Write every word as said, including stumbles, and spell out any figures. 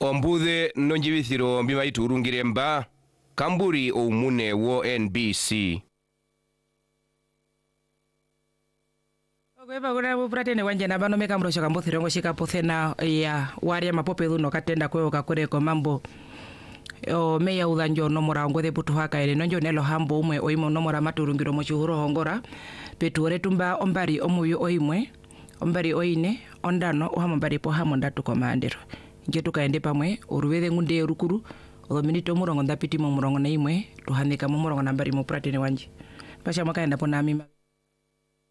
Ombuthe nonjibithiro mbimaiturungire mba Kamburi oumune wo N B C. Kweba kuna bupratene wanje na bano meka mrosho kambuthiro ngoshika pothena ya waria mapope dhuno katenda kweo kakure ko mambo o meya udhanjo nomora ngothe putu haka ele nonjo nelo hambo umwe oimo nomora maturungiro mochuhuro hongora petore tumba ombari omuyo oimwe ombari oine ondano ohamo mbari po hamo ndatu komandero njetu kaende pamwe oruwethe ngunde rukuru odominito murongo ndapiti mo murongo na imwe tuhanika mo murongo nambari mo pratene wanje pasha makaenda po nami